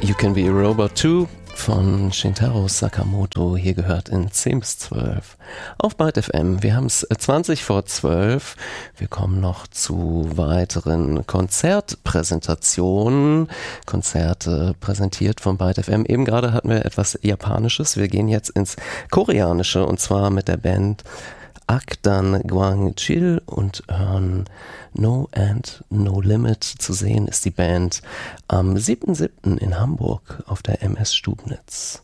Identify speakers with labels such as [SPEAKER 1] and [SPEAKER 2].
[SPEAKER 1] You Can Be a Robot 2 von Shintaro Sakamoto, hier gehört in 10 bis 12 auf Byte FM. Wir haben es 20 vor 12. Wir kommen noch zu weiteren Konzertpräsentationen. Konzerte präsentiert von Byte FM. Eben gerade hatten wir etwas Japanisches. Wir gehen jetzt ins Koreanische und zwar mit der Band Akdan Gwangchil und hören No and No Limit. Zu sehen ist die Band am 7.7. in Hamburg auf der MS Stubnitz.